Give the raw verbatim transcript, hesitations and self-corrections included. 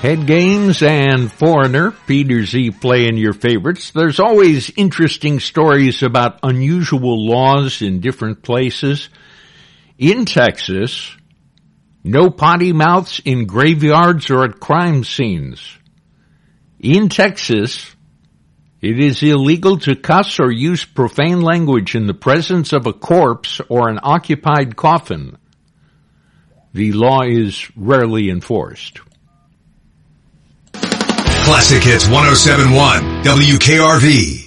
Head Games and Foreigner, Peter Z playing your favorites. There's always interesting stories about unusual laws in different places. In Texas, no potty mouths in graveyards or at crime scenes. In Texas, it is illegal to cuss or use profane language in the presence of a corpse or an occupied coffin. The law is rarely enforced. Classic Hits one oh seven point one, W K R V.